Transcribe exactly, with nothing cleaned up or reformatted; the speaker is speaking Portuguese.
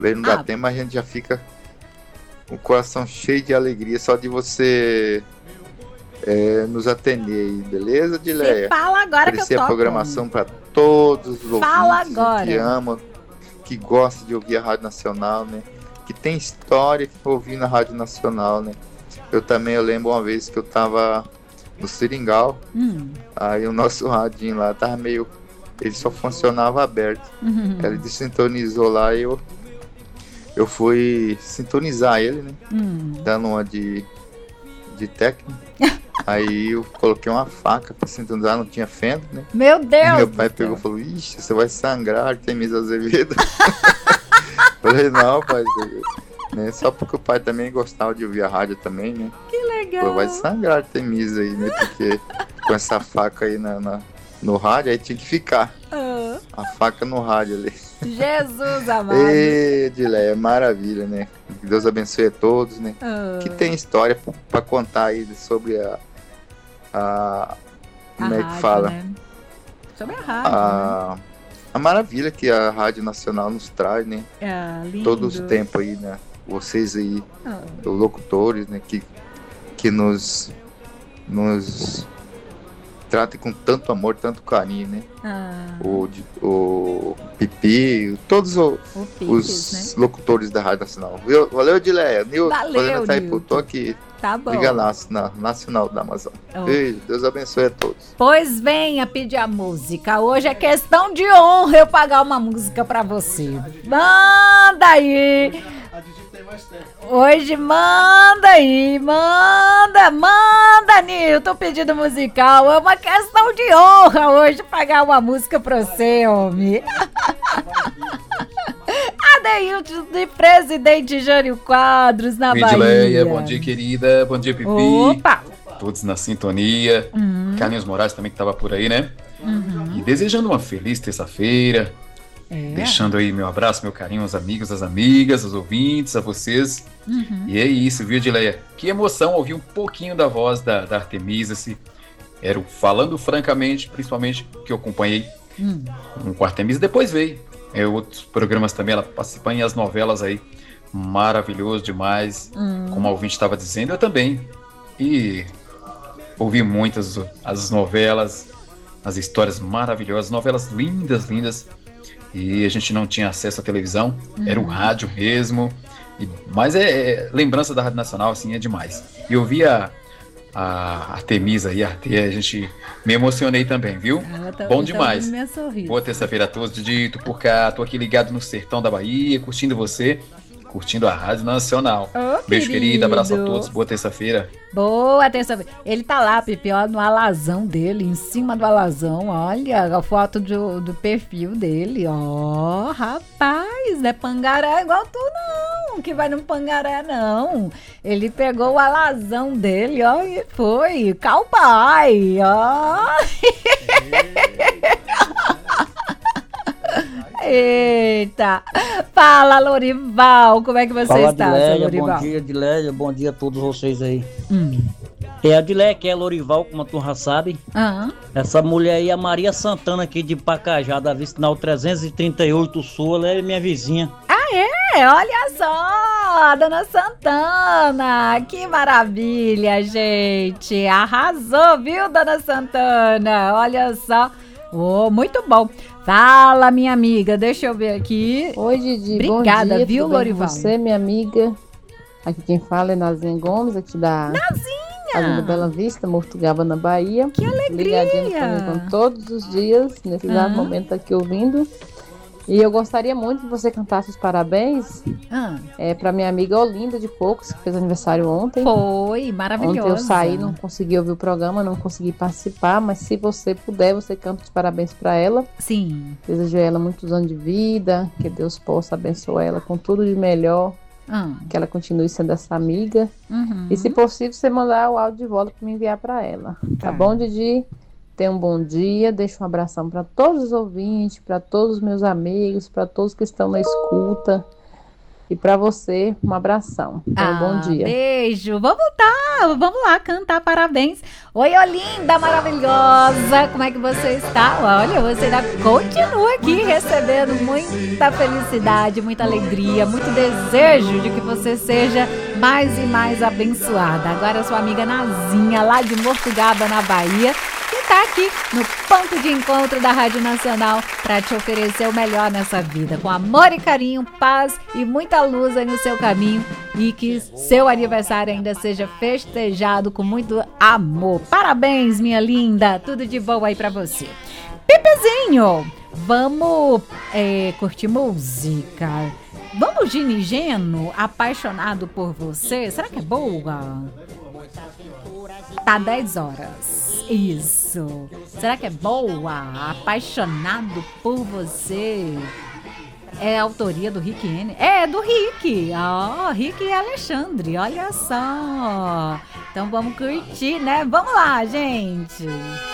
Lei não dá Ah. tempo, mas a gente já fica com o coração cheio de alegria só de você é, nos atender aí, beleza, Você Dileia? fala agora que eu Oferecer a topo. programação para todos os Fala ouvintes, né, agora. que amam, que gostam de ouvir a Rádio Nacional, né? Que tem história ouvindo a Rádio Nacional, né? Eu também, eu lembro uma vez que eu tava no Seringal, Hum. aí o nosso radinho lá tava meio... Ele só funcionava aberto. Uhum. Ele desintonizou lá e eu, eu fui sintonizar ele, né? Hum. Dando uma de, de técnico. Aí eu coloquei uma faca pra sintonizar, não tinha fenda, né? Meu E Deus meu do pai céu. pegou e falou, ixi, você vai sangrar, Artemisa Azevedo. Falei, não, pai, né? Só porque o pai também gostava de ouvir a rádio também, né? Que legal. Falou, vai sangrar Artemisa aí, né? Porque com essa faca aí na, na- no rádio, aí tinha que ficar. Ah, A faca no rádio ali. Jesus amado. Ê, Dileia, maravilha, né? Que Deus abençoe a todos, né? Ah, Que tem história pra- pra contar aí sobre a... a a como é que rádio, fala? né? Sobre a rádio, né? A, a maravilha que a Rádio Nacional nos traz, né? Ah, lindo. Todo o tempo aí, né? Vocês aí, Ah, os locutores, né? Que, que nos, nos tratem com tanto amor, tanto carinho, né? ah, O, di- o Pipi, todos o- o Pix, os né? locutores da Rádio Nacional. Viu? Valeu, Dileia. Nil, Valeu, fazendo essa aí, pô, Nilton. tô aqui. Tá bom. Liga lá, na Nacional da Amazônia. Oh. Beijo, Deus abençoe a todos. Pois venha pedir a música. Hoje é questão de honra eu pagar uma música pra você. Manda aí. A Didi tem mais tempo. Hoje manda aí, manda, manda, Nilton, pedido musical. É uma questão de honra hoje pagar uma música pra você, homem. Adeilton de Presidente Jânio Quadros, na Bahia. Edileia, bom dia, querida. Bom dia, Pipi. Opa! Todos na sintonia. Uhum. Carlinhos Moraes também que tava por aí, né? Uhum. E desejando uma feliz terça-feira. É. Deixando aí meu abraço, meu carinho aos amigos, às amigas, aos ouvintes, a vocês. Uhum. E é isso, viu, Edileia? Que emoção ouvir um pouquinho da voz da, da Artemisa. Se era o Falando Francamente, principalmente que eu acompanhei Hum. com a Artemisa. Depois veio é, outros programas também, ela participa em as novelas aí. Maravilhoso demais. Hum. Como a ouvinte estava dizendo, eu também. E ouvi muitas as novelas, as histórias maravilhosas, novelas lindas, lindas. E a gente não tinha acesso à televisão, era o rádio mesmo. E, mas é, é lembrança da Rádio Nacional, assim, é demais. E eu vi a, a Artemisa e a Arte, a gente me emocionei também, viu? Ela tá- Bom tá demais. ouvindo meu sorriso. Boa terça-feira a todos, Didi, tô por cá, tô aqui ligado no sertão da Bahia, curtindo você, curtindo a Rádio Nacional. Ô, Beijo, querida, abraço a querido. todos, boa terça-feira. Boa atenção. Ele tá lá, Pipi, ó, no alazão dele, em cima do alazão. Olha a foto do, do perfil dele. Ó, rapaz, não é pangaré igual tu, não. Que vai no pangaré, não. Ele pegou o alazão dele, ó, e foi. Cowboy, ó. Eita. Fala, Lorival. Como é que você Fala, está, seu Adileia, Lorival? bom dia, Adileia, bom dia a todos vocês aí. Hum. É a Adileia, que é Lorival, como tu já sabe. Ah, Essa mulher aí, a Maria Santana aqui de Pacajá, da Vicinal trezentos e trinta e oito Sul, ela é minha vizinha. é, olha só, Dona Santana, que maravilha, gente, arrasou, viu, Dona Santana, olha só, oh, muito bom. Fala, minha amiga, deixa eu ver aqui. Oi, Didi. Obrigada, Bom dia, viu, tudo bem com Lorival? você, minha amiga. Aqui quem fala é Nazinha Gomes, aqui da Avenida Bela Vista, Mortugaba, na Bahia. Que alegria! Ligadinha no programa todos os dias, nesse Ah. exato momento aqui ouvindo. E eu gostaria muito que você cantasse os parabéns Ah, é, para minha amiga Olinda de Cocos, que fez aniversário ontem. foi, maravilhosa. Ontem eu saí, não consegui ouvir o programa, não consegui participar, mas se você puder, você canta os parabéns para ela. Sim. Desejo a ela muitos anos de vida, que Deus possa abençoar ela com tudo de melhor, Ah, que ela continue sendo essa amiga. uhum. E se possível, você mandar o áudio de volta para me enviar para ela. Tá, Tá. bom, Didi? Tenha um bom dia. Deixo um abração para todos os ouvintes, para todos os meus amigos, para todos que estão na escuta. E para você, um abração. Então, Ah, bom dia. Beijo. Vamos voltar. Vamos lá cantar parabéns. Oi, Olinda maravilhosa. Como é que você está? Olha, você ainda continua aqui recebendo muita felicidade, muita alegria, muito desejo de que você seja mais e mais abençoada. Agora sua amiga Nazinha, lá de Mortugaba, na Bahia, que está aqui no ponto de encontro da Rádio Nacional para te oferecer o melhor nessa vida, com amor e carinho, paz e muita luz aí no seu caminho, e que seu aniversário ainda seja festejado com muito amor. Parabéns, minha linda, tudo de bom aí para você. Pipezinho, vamos é, curtir música. Vamos de Nigeno, Apaixonado por Você. Será que é boa? Tá dez horas. Isso. Será que é boa? Apaixonado por Você. É a autoria do Rick N. É, do Rick. Ó, oh, Rick e Alexandre. Olha só. Então vamos curtir, né? Vamos lá, gente.